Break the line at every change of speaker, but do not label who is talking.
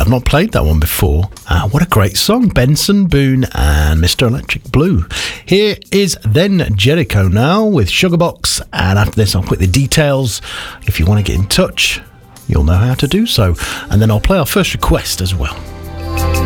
I've not played that one before. What a great song. Benson Boone and Mr. Electric Blue. Here is Then Jericho now with Sugarbox, and after this I'll put the details. If you want to get in touch, you'll know how to do so, and then I'll play our first request as well.